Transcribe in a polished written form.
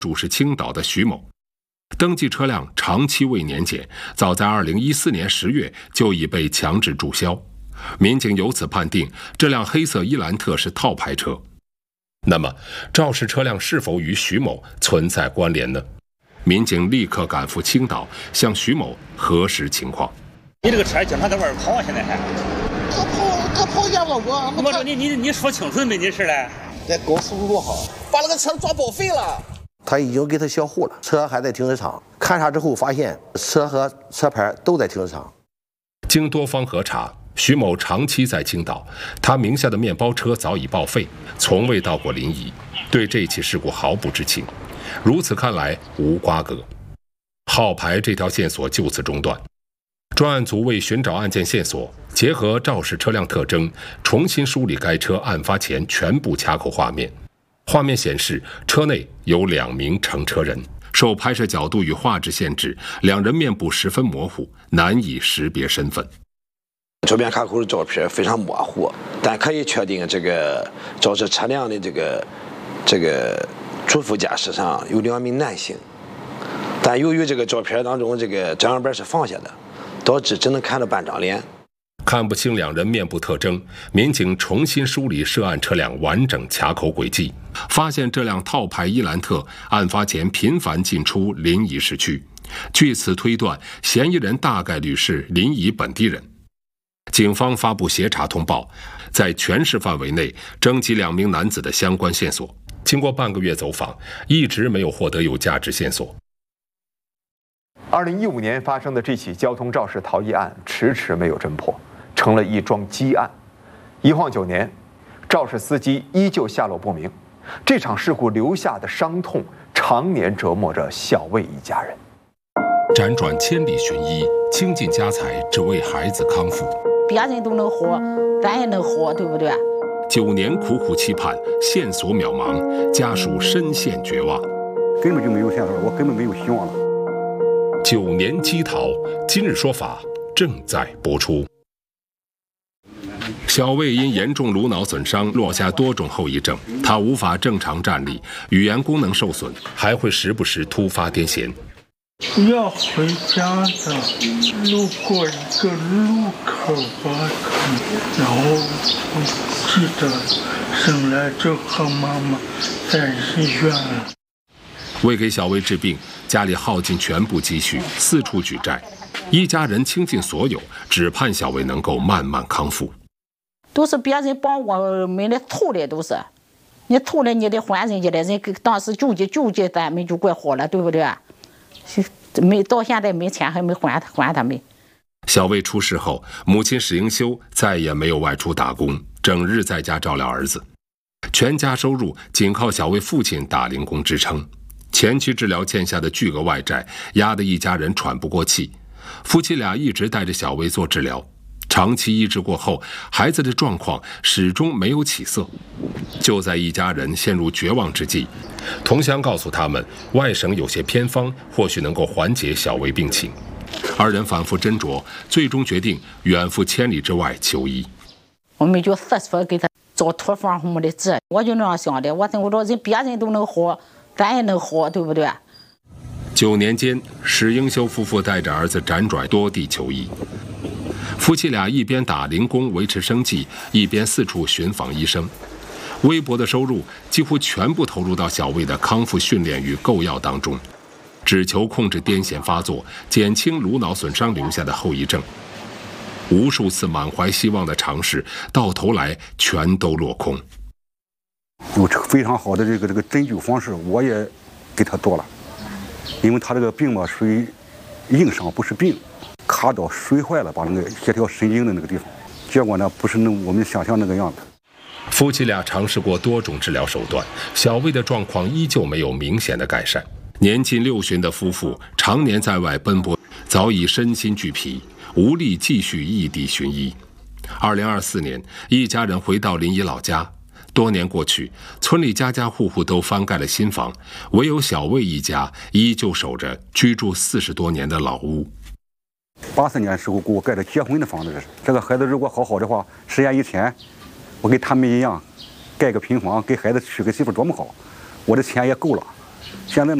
主是青岛的徐某，登记车辆长期未年检，早在2014年10月就已被强制注销。民警由此判定这辆黑色伊兰特是套牌车。那么，肇事车辆是否与徐某存在关联呢？民警立刻赶赴青岛，向徐某核实情况。 你这个车经常在外边跑啊，现在还？ 他跑见过我。 我说你说清楚没你事嘞？ 在高速路多好，把那个车抓报废了。他已经给他销户了，车还在停车场。勘查之后发现，车和车牌都在停车场。 经多方核查，徐某长期在青岛，他名下的面包车早已报废，从未到过临沂，对这起事故毫不知情。如此看来，无瓜葛，号牌这条线索就此中断。专案组为寻找案件线索，结合肇事车辆特征，重新梳理该车案发前全部卡口画面。画面显示，车内有2名乘车人，受拍摄角度与画质限制，2人面部十分模糊，难以识别身份。 周边卡口的照片非常模糊，但可以确定这个肇事车辆的这个主副驾驶上有2名男性，但由于这个照片当中这个遮阳板是放下的，导致只能看到半张脸， 看不清2人面部特征。民警重新梳理涉案车辆完整卡口轨迹，发现这辆套牌伊兰特案发前频繁进出临沂市区，据此推断，嫌疑人大概率是临沂本地人。警方发布协查通报，在全市范围内征集2名男子的相关线索。经过半个月走访，一直没有获得有价值线索。 2015年发生的这起交通肇事逃逸案迟迟没有侦破，成了一桩积案。一晃9年，肇事司机依旧下落不明。这场事故留下的伤痛，常年折磨着小魏一家人。 辗转千里寻医，倾尽家财，只为孩子康复。 别人都能活，咱也能活，对不对 ？9年苦苦期盼，线索渺茫，家属深陷绝望。 根本就没有线索，我根本没有希望了。 9年激逃，今日说法正在播出。小魏因严重颅脑损伤，落下多种后遗症，他无法正常站立，语言功能受损，还会时不时突发癫痫。 要回家的，路过一个路口吧，然后我记得醒来就和妈妈在医院了。 为给小魏治病，家里耗尽全部积蓄，四处举债，一家人倾尽所有，只盼小魏能够慢慢康复。 都是别人帮我们来偷的，都是你偷了，你得还人家的，人给当时救济咱们就怪好了，对不对？没到现在没钱还没还他们。 小魏出事后，母亲史英修再也没有外出打工，整日在家照料儿子，全家收入仅靠小魏父亲打零工支撑。前期治疗欠下的巨额外债，压得一家人喘不过气。夫妻俩一直带着小魏做治疗，长期医治过后，孩子的状况始终没有起色。就在一家人陷入绝望之际，同乡告诉他们，外省有些偏方，或许能够缓解小魏病情。二人反复斟酌，最终决定远赴千里之外求医。 我们就四处给他找托方什么的治，我就那样想的。我说人别人都能好，咱也能好，对不对 ？9年间，史英修夫妇带着儿子辗转多地求医。夫妻俩一边打零工维持生计，一边四处寻访医生。微薄的收入几乎全部投入到小魏的康复训练与购药当中，只求控制癫痫发作，减轻颅脑损伤留下的后遗症。无数次满怀希望的尝试，到头来全都落空。 有非常好的这个针灸方式，我也给他做了，因为他这个病嘛属于硬伤，不是病，卡到水坏了，把那个协调神经的那个地方，结果呢不是我们想象那个样子。 夫妻俩尝试过多种治疗手段，小魏的状况依旧没有明显的改善。年近60的夫妇常年在外奔波，早已身心俱疲，无力继续异地寻医。2024年，一家人回到临沂老家。多年过去，村里家家户户都翻盖了新房，唯有小魏一家依旧守着居住40多年的老屋。 84年时候给我盖的结婚的房子，这个孩子如果好的话，10年以前，我跟他们一样，盖个平房，给孩子娶个媳妇多么好，我的钱也够了。 现在呢。